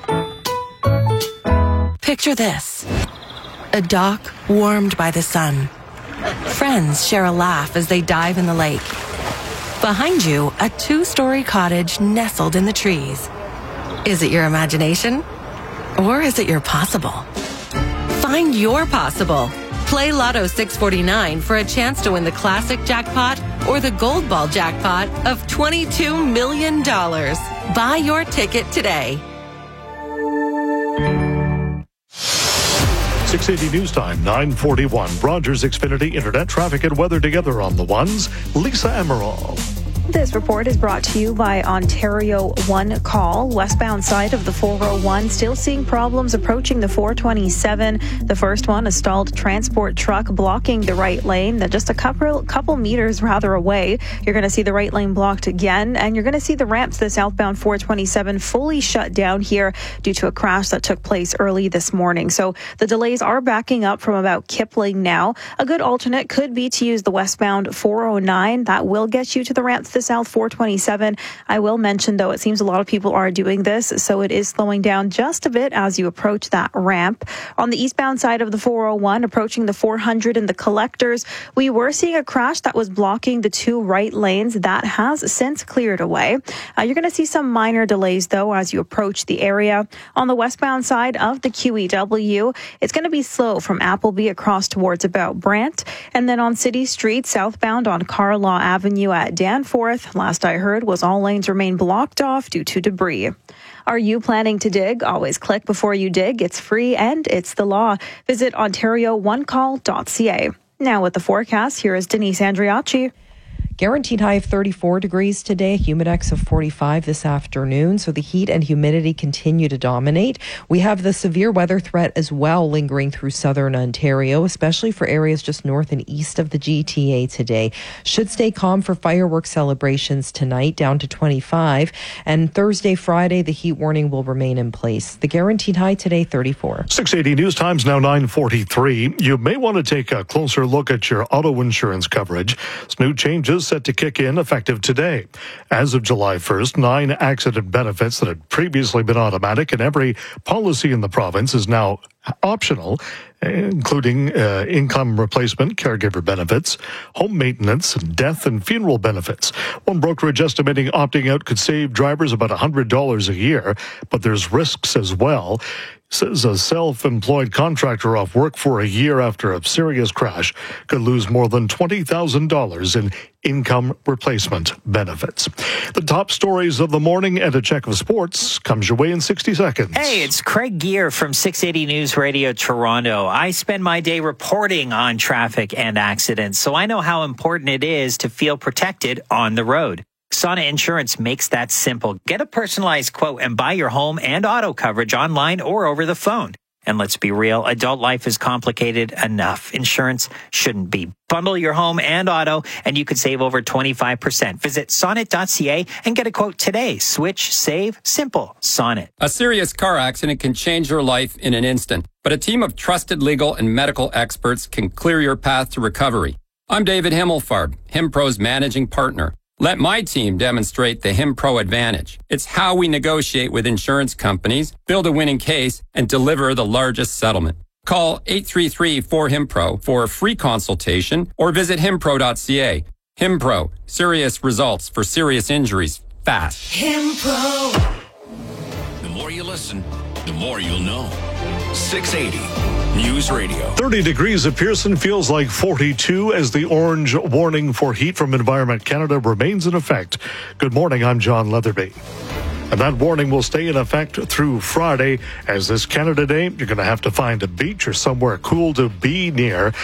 Speaker 20: Picture this. A dock warmed by the sun. Friends share a laugh as they dive in the lake. Behind you, a 2-story cottage nestled in the trees. Is it your imagination? Or is it your possible? Find your possible. Play Lotto 649 for a chance to win the classic jackpot or the gold ball jackpot of $22 million. Buy your ticket today.
Speaker 6: 680 News Time, 9:41. Rogers Xfinity Internet traffic and weather together on the 1s. Lisa Emerald.
Speaker 7: This report is brought to you by Ontario One Call. Westbound side of the 401, still seeing problems approaching the 427. The first one, a stalled transport truck blocking the right lane. Then just a couple meters rather away, you're going to see the right lane blocked again. And you're going to see the ramps to the southbound 427 fully shut down here due to a crash that took place early this morning. So the delays are backing up from about Kipling now. A good alternate could be to use the westbound 409. That will get you to the ramps the south 427. I will mention, though, it seems a lot of people are doing this, so it is slowing down just a bit as you approach that ramp. On the eastbound side of the 401, approaching the 400 and the collectors, we were seeing a crash that was blocking the 2 right lanes. That has since cleared away. You're going to see some minor delays, though, as you approach the area. On the westbound side of the QEW, it's going to be slow from Appleby across towards about Brant. And then on City Street, southbound on Carlaw Avenue at Danforth, last I heard, was all lanes remain blocked off due to debris. Are you planning to dig? Always click before you dig. It's free and it's the law. Visit OntarioOneCall.ca. Now with the forecast, here is Denise Andriacci.
Speaker 8: Guaranteed high of 34 degrees today, humidex of 45 this afternoon. So the heat and humidity continue to dominate. We have the severe weather threat as well lingering through southern Ontario, especially for areas just north and east of the GTA today. Should stay calm for fireworks celebrations tonight, down to 25. And Thursday, Friday, the heat warning will remain in place. The guaranteed high today, 34.
Speaker 6: 680 News Time's now 9:43. You may want to take a closer look at your auto insurance coverage. New changes set to kick in effective today. As of July 1st, 9 accident benefits that had previously been automatic in every policy in the province is now optional, including income replacement, caregiver benefits, home maintenance, and death and funeral benefits. One brokerage estimating opting out could save drivers about $100 a year, but there's risks as well. Says a self-employed contractor off work for a year after a serious crash could lose more than $20,000 in income replacement benefits. The top stories of the morning and a check of sports comes your way in 60 seconds.
Speaker 5: Hey, it's Craig Gear from 680 News Radio Toronto. I spend my day reporting on traffic and accidents, so I know how important it is to feel protected on the road. Sonnet Insurance makes that simple. Get a personalized quote and buy your home and auto coverage online or over the phone. And let's be real, adult life is complicated enough. Insurance shouldn't be. Bundle your home and auto, and you could save over 25%. Visit sonnet.ca and get a quote today. Switch, save, simple. Sonnet.
Speaker 9: A serious car accident can change your life in an instant, but a team of trusted legal and medical experts can clear your path to recovery. I'm David Himmelfarb, HimPro's managing partner. Let my team demonstrate the HimPro advantage. It's how we negotiate with insurance companies, build a winning case, and deliver the largest settlement. Call 833-4HIMPRO for a free consultation or visit himpro.ca. HimPro, serious results for serious injuries, fast.
Speaker 29: HimPro. The more you listen, the more you'll know. 680 News Radio.
Speaker 6: 30 degrees at Pearson feels like 42 as the orange warning for heat from Environment Canada remains in effect. Good morning, I'm John Leatherby. And that warning will stay in effect through Friday. As this Canada Day, you're going to have to find a beach or somewhere cool to be near.